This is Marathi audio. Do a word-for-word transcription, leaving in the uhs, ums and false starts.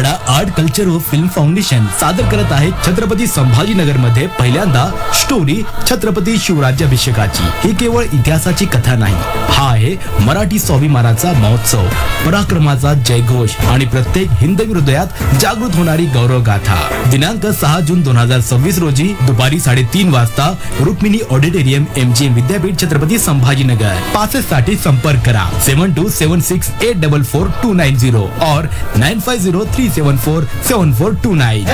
मराठवाडा आर्ट कल्चर व फिल्म फाउंडेशन सादर करत आहे छत्रपती संभाजीनगर मध्ये पहिल्यांदा स्टोरी छत्रपती शिवराज्याभिषेकाची। ही केवळ इतिहासाची कथा नाही, हा आहे मराठी स्वाभिमानाचा महोत्सव, पराक्रमाचा जयघोष आणि प्रत्येक हिंदवी हृदयात जागृत होणारी गौरव गाथा। दिनांक सहा जून दोन हजार सव्वीस रोजी दुपारी साडेतीन वाजता रुक्मिणी ऑडिटोरियम एमजीएम विद्यापीठ छत्रपती संभाजीनगर। पासेस साठी संपर्क करा सेवन to seven six eight double four to nine Ziro और nine five Ziro three seven four seven four to nine.